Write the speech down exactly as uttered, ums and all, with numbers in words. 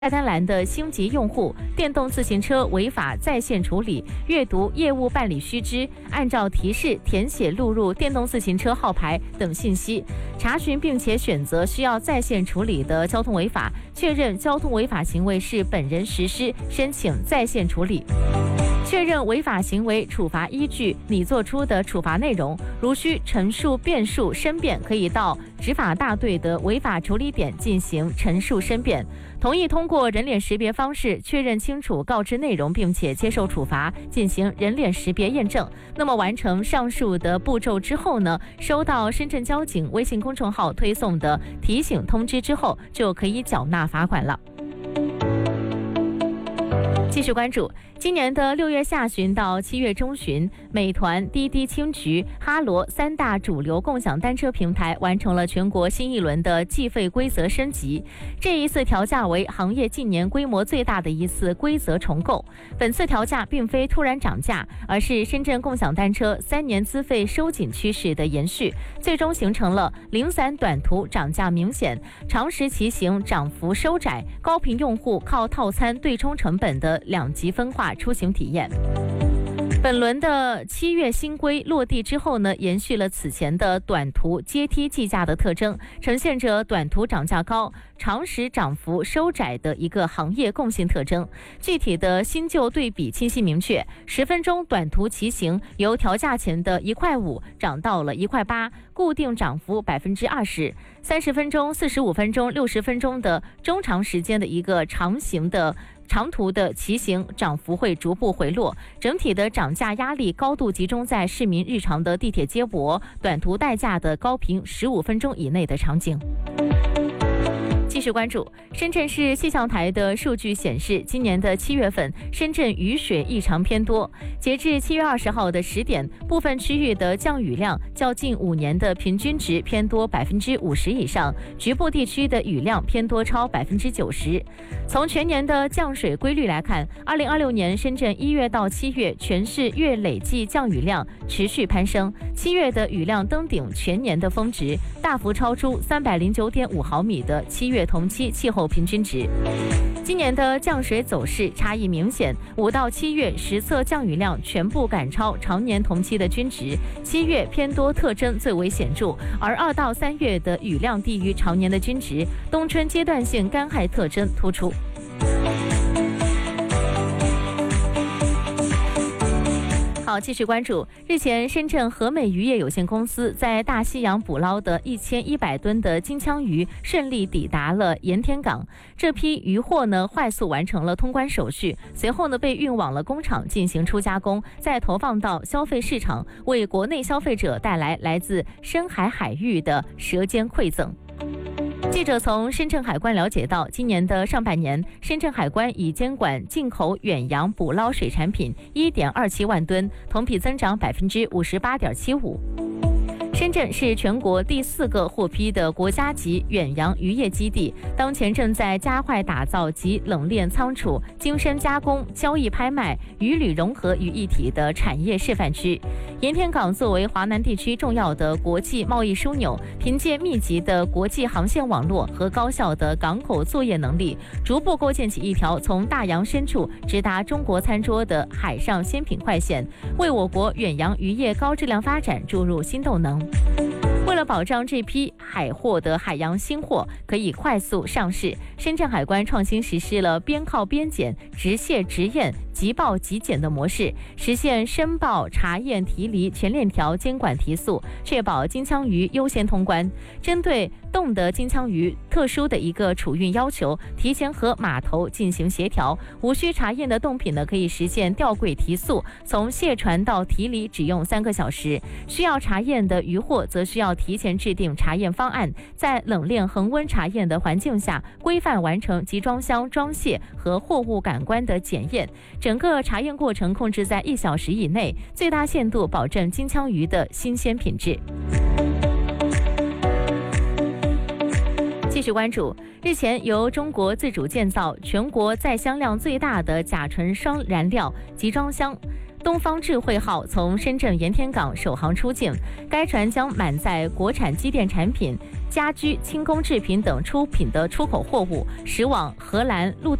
菜单栏的星级用户电动自行车违法在线处理，阅读业务办理须知，按照提示填写录入电动自行车号牌等信息，查询并且选择需要在线处理的交通违法，确认交通违法行为是本人实施，申请在线处理。确认违法行为处罚依据，拟作出的处罚内容，如需陈述辩述申辩，可以到执法大队的违法处理点进行陈述申辩。同意通过人脸识别方式确认清楚告知内容，并且接受处罚，进行人脸识别验证。那么完成上述的步骤之后呢，收到深圳交警微信公众号推送的提醒通知之后，就可以缴纳罚款了。继续关注，今年的六月下旬到七月中旬，美团、滴滴、青桔、哈罗三大主流共享单车平台完成了全国新一轮的计费规则升级。这一次调价为行业近年规模最大的一次规则重构。本次调价并非突然涨价，而是深圳共享单车三年资费收紧趋势的延续，最终形成了零散短途涨价明显，长时骑行涨幅收窄，高频用户靠套餐对冲成本的两极分化出行体验。本轮的七月新规落地之后呢，延续了此前的短途阶梯计价的特征，呈现着短途涨价高、长时涨幅收窄的一个行业共性特征。具体的新旧对比清晰明确，十分钟短途骑行由调价前的一块五涨到了一块八，固定涨幅百分之二十。三十分钟、四十五分钟、六十分钟的中长时间的一个长行的。长途的骑行涨幅会逐步回落，整体的涨价压力高度集中在市民日常的地铁接驳、短途代驾的高频十五分钟以内的场景。继续关注，深圳市气象台的数据显示，今年的七月份，深圳雨水异常偏多。截至七月二十号的十点，部分区域的降雨量较近五年的平均值偏多百分之五十以上，局部地区的雨量偏多超百分之九十。从全年的降水规律来看，二零二六年深圳一月到七月全市月累计降雨量持续攀升，七月的雨量登顶全年的峰值，大幅超出三百零九点五毫米的七月同期气候平均值。今年的降水走势差异明显，五到七月实测降雨量全部赶超常年同期的均值，七月偏多特征最为显著，而二到三月的雨量低于常年的均值，冬春阶段性干旱特征突出。好，继续关注。日前，深圳和美渔业有限公司在大西洋捕捞的一千一百吨的金枪鱼顺利抵达了盐田港。这批渔获呢，快速完成了通关手续，随后呢被运往了工厂进行初加工，再投放到消费市场，为国内消费者带来来自深海海域的舌尖馈赠。记者从深圳海关了解到，今年的上半年，深圳海关已监管进口远洋捕捞水产品 一点二七万吨，同比增长 百分之五十八点七五。深圳是全国第四个获批的国家级远洋渔业基地，当前正在加快打造集冷链仓储、精深加工、交易拍卖、渔旅融合于一体的产业示范区。盐田港作为华南地区重要的国际贸易枢纽，凭借密集的国际航线网络和高效的港口作业能力，逐步构建起一条从大洋深处直达中国餐桌的海上鲜品快线，为我国远洋渔业高质量发展注入新动能。为了保障这批海货的海洋新货可以快速上市，深圳海关创新实施了边靠边检、直卸直验、即报即检的模式，实现申报、查验、提离全链条监管提速，确保金枪鱼优先通关。针对冻的金枪鱼特殊的一个储运要求，提前和码头进行协调，无需查验的冻品呢可以实现吊柜提速，从卸船到提离只用三个小时。需要查验的渔获则需要提前制定查验方案，在冷链恒温查验的环境下，规范完成集装箱装卸和货物感官的检验。整个查验过程控制在一小时以内，最大限度保证金枪鱼的新鲜品质。继续关注，日前由中国自主建造、全国载箱量最大的甲醇双燃料集装箱东方智慧号从深圳盐田港首航出境，该船将满载国产机电产品、 家居、轻工制品等出品的出口货物驶往荷兰、鹿